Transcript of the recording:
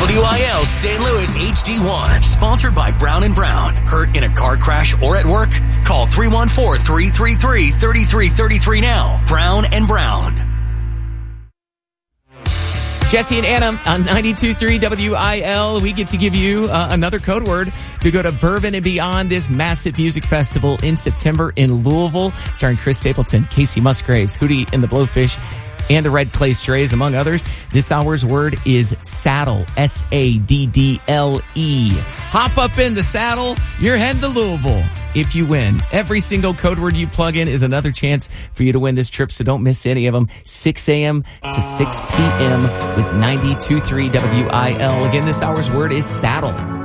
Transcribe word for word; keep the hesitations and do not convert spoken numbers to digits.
W I L Saint Louis H D one. Sponsored by Brown and Brown. Hurt in a car crash or at work? Call three one four, three three three, three three three three now. Brown and Brown. Jesse and Anna on ninety-two point three W I L. We get to give you uh, another code word to go to Bourbon and Beyond, this massive music festival in September in Louisville, starring Chris Stapleton, Casey Musgraves, Hootie and the Blowfish, and the Red Clay Strays, among others. This hour's word is saddle, S A D D L E. Hop up in the saddle. You're heading to Louisville if you win. Every single code word you plug in is another chance for you to win this trip, so don't miss any of them. six a.m. to six p.m. with ninety-two point three W I L. Again, this hour's word is saddle.